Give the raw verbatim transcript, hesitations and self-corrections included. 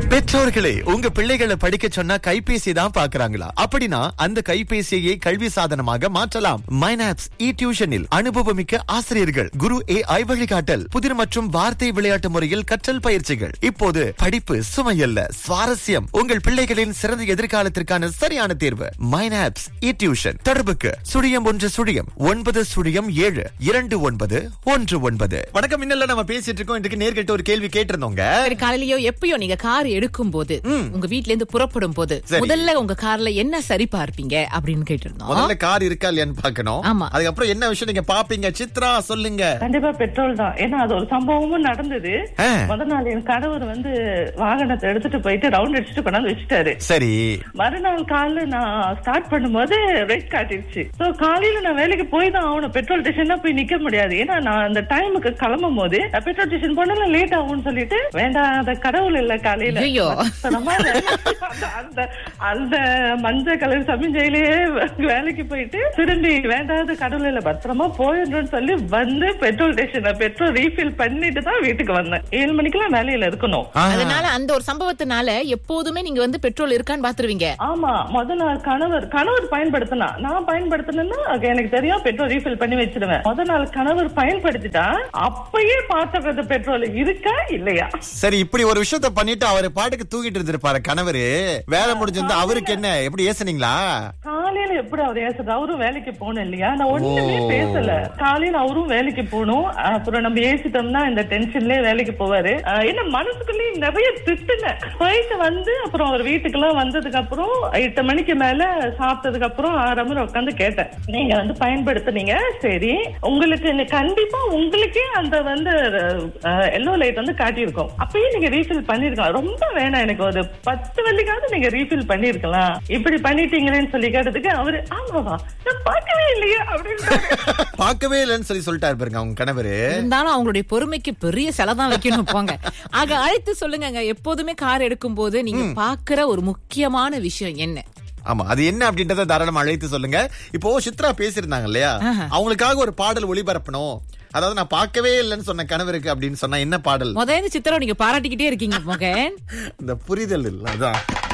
பெற்றோர்களே, உங்க பிள்ளைகளை படிக்க சொன்னா கைபேசி தான் பாக்குறாங்களா? அப்படின்னா அந்த கைபேசியை கல்வி சாதனமாக மாற்றலாம். மைனாப்ஸ் இ டியூஷனில் அனுபவமிக்க ஆசிரியர்கள், குரு ஏ ஐ வழிகாட்டல், புதிர் மற்றும் வார்த்தை விளையாட்டு முறையில் கற்றல் பயிற்சிகள். இப்போது படிப்பு சுமையல்ல, சுவாரஸ்யம். உங்கள் பிள்ளைகளின் சிறந்த எதிர்காலத்திற்கான சரியான தேர்வு மைனாப்ஸ் இ டியூஷன். தொடர்புக்கு சுழியம் ஒன்று சுழியம் ஒன்பது சுழியம் ஏழு இரண்டு ஒன்பது ஒன்று ஒன்பது. வணக்கம். இன்னல்ல நம்ம பேசிட்டு இருக்கோம். இன்றைக்கு நேர்கிட்ட ஒரு கேள்வி கேட்டிருந்தோங்க. காலையிலயோ எப்பயோ நீங்க கார் எடுக்கும் போது, உங்க வீட்ல இருந்து புறப்படும் போது முதல்ல உங்க கார்ல என்ன சரி பார்ப்பீங்க அப்படின்னு கேட்டிருந்தோம். முதல்ல கார் இருக்கா இல்லையான்னு பாக்கணும். ஆமா. அதுக்கப்புறம் என்ன விஷயம் நீங்க பாப்பீங்க? சித்ரா சொல்லுங்க. கண்டிப்பா பெட்ரோல் தான். ஏன்னா அது ஒரு சம்பவமும் நடந்தது. முதல் நாள் என் கணவர் வந்து வாகனத்தை எடுத்துட்டு போயிட்டு ரவுண்ட் அடிச்சுட்டு கொண்டாந்து வச்சுட்டாரு. சரி. மறுநாள் காலைல நான் ஸ்டார்ட் பண்ணும்போது ரெட் காட்டிடுச்சு. சோ காலையில நான் வேலைக்கு போய் தான் ஆகணும். பெட்ரோல் ஸ்டேஷன்ல போய் நிக்க முடியாது. ஏன்னா நான் அந்த டைமுக்கு கிளம்பும் போது பெட்ரோல் ஸ்டேஷன் போனாலும் லேட் ஆகும்னு சொல்லிட்டு வேண்டாம், அந்த கடவுள் இல்ல காலையில அந்த அந்த மஞ்சள் கலர் சமிஞ்சையிலேயே வேலைக்கு போயிட்டு திரும்பி வேண்டாத கடவுள் இல்ல பத்திரமா போயிடுன்னு சொல்லி வந்து பெட்ரோல் ஸ்டேஷன்ல பெட்ரோல் ரீஃபில் பண்ணிட்டு தான் வீட்டுக்கு வந்தேன். ஏழு மணிக்கெல்லாம் வேலையில இருக்கணும். அதனால அந்த ஒரு சம்பவத்தினால எப்போதுமே நீங்க வந்து பெட்ரோல் இருக்கான்னு பாத்துருவீங்க. ஆமா. முதல் நாள் கணவர் கணவர் பயன்படுத்தினா, நான் பயன்படுத்தினா எனக்கு தெரியும் பெட்ரோல் ரீஃபில் பண்ணி வச்சிருவேன். முதல் நாள் கணவர் பயன்படுத்திட்டா அப்பயே பாத்துறது பெட்ரோல் இருக்கா இல்லையா. சரி, இப்படி ஒரு விஷயத்த பண்ணிட்டு அவரு பாட்டுக்கு தூங்கிட்டு இருந்திருப்பாரு கணவரு. வேலை முடிஞ்சிருந்தா அவருக்கு என்ன, எப்படி ஏசுனீங்களா? காலையில எப்படி அவர் ஏசுறது? அவரும் வேலைக்கு போகணும் இல்லையா. நான் ஒண்ணுமே பேசல. காலையில அவரும் வேலைக்கு போகணும். அப்புறம் நம்ம ஏசிட்டோம்னா இந்த டென்ஷன்லயே வேலைக்கு போவாரு. என்ன மனசுக்குள்ளேயே நிறைய திட்டுங்க. போயிட்டு வந்து அப்புறம் அவர் வீட்டுக்கு எல்லாம் வந்ததுக்கு அப்புறம் எட்டு மணிக்கு மேல சாப்பிட்டதுக்கு அப்புறம் ஆறு மணி உட்காந்து கேட்டேன், நீங்க வந்து பயன்படுத்தினீங்க, சரி உங்களுக்கு கண்டிப்பா உங்களுக்கே அந்த வந்து எல்லோ லைட் வந்து காட்டியிருக்கோம், அப்பயே நீங்க ரீஃபில் பண்ணிருக்கலாம், ரொம்ப வேணாம் எனக்கு ஒரு பத்து வெள்ளிக்காவது நீங்க ரீஃபில் பண்ணிருக்கலாம், இப்படி பண்ணிட்டீங்களேன்னு சொல்லி கேட்டதுக்கு அவரு ஆமாவா நான் பார்க்கவே இல்லையா அப்படின்னு பார்க்கவே இல்லைன்னு சொல்லி சொல்லிட்டாரு பாருங்க அவங்க கணவரு. இருந்தாலும் அவங்களுடைய பொறுமைக்கு பெரிய செலதான் வைக்கணும் போங்க. ஆக அழைத்து சொல்லுங்க, எப்போதுமே கார் எடுக்கும் போது நீங்க பாக்குற ஒரு முக்கியமான விஷயம் என்ன? ஆமா, அது என்ன அப்படின்றத தாராளமா அழைத்து சொல்லுங்க. இப்போ சித்ரா பேசியிருந்தாங்க இல்லையா, அவங்களுக்காக ஒரு பாடல் ஒளிபரப்பணும். அதாவது நான் பார்க்கவே இல்லைன்னு சொன்ன கணவருக்கு அப்படின்னு சொன்னா என்ன பாடல்? முதல்ல சித்ரா நீங்க பாராட்டிக்கிட்டே இருக்கீங்க மகன். இந்த புரிதல் இல்ல அதான்.